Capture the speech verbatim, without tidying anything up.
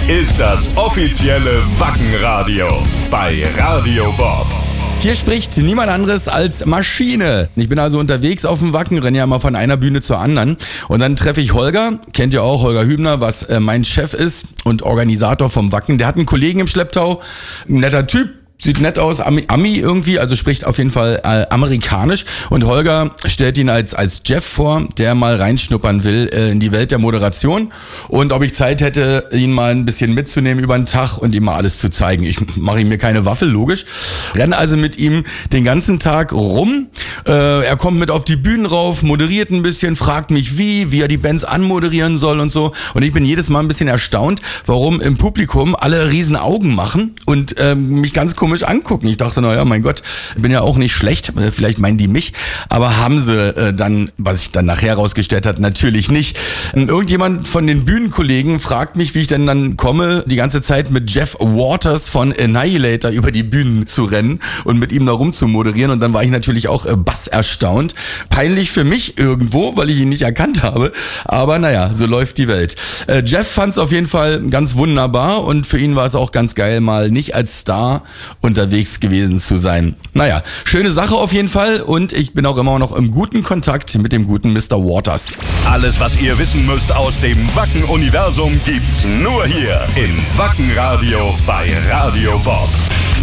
ist das offizielle Wackenradio bei Radio Bob. Hier spricht niemand anderes als Maschine. Ich bin also unterwegs auf dem Wacken, renne ja mal von einer Bühne zur anderen. Und dann treffe ich Holger, kennt ihr auch, Holger Hübner, was äh, mein Chef ist und Organisator vom Wacken. Der hat einen Kollegen im Schlepptau, ein netter Typ. Sieht nett aus, Ami, Ami irgendwie, also spricht auf jeden Fall äh, amerikanisch. Und Holger stellt ihn als als Jeff vor, der mal reinschnuppern will äh, in die Welt der Moderation. Und ob ich Zeit hätte, ihn mal ein bisschen mitzunehmen über den Tag und ihm mal alles zu zeigen. Ich mache ihm mir keine Waffel, logisch. Renne also mit ihm den ganzen Tag rum. Äh, er kommt mit auf die Bühnen rauf, moderiert ein bisschen, fragt mich wie, wie er die Bands anmoderieren soll und so. Und ich bin jedes Mal ein bisschen erstaunt, warum im Publikum alle riesen Augen machen und ähm, mich ganz komisch angucken. Ich dachte, naja, mein Gott, bin ja auch nicht schlecht, vielleicht meinen die mich, aber haben sie äh, dann, was ich dann nachher rausgestellt hat, natürlich nicht. Irgendjemand von den Bühnenkollegen fragt mich, wie ich denn dann komme, die ganze Zeit mit Jeff Waters von Annihilator über die Bühnen zu rennen und mit ihm da rum zu moderieren, und dann war ich natürlich auch äh, bass erstaunt. Peinlich für mich irgendwo, weil ich ihn nicht erkannt habe, aber naja, so läuft die Welt. Äh, Jeff fand es auf jeden Fall ganz wunderbar und für ihn war es auch ganz geil, mal nicht als Star unterwegs gewesen zu sein. Naja, schöne Sache auf jeden Fall, und ich bin auch immer noch im guten Kontakt mit dem guten Mister Waters. Alles, was ihr wissen müsst aus dem Wacken-Universum, gibt's nur hier im Wackenradio bei Radio Bob.